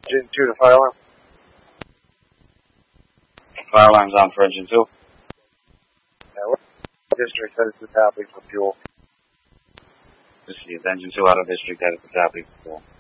Engine 2 to fire alarm. Fire alarm's on for engine 2. What district headed to Tapley for fuel? This is engine 2 out of district headed to Tapley for fuel.